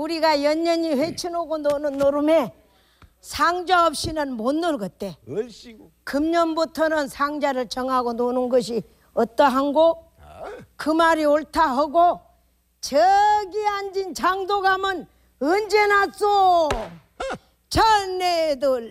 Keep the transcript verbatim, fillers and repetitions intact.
우리가 연년이 회치놓고 노는 노름에 상자 없이는 못 놀겠대. 얼씨구. 금년부터는 상자를 정하고 노는 것이 어떠한고? 그 말이 옳다 하고 저기 앉은 장도감은 언제 났소? 전네들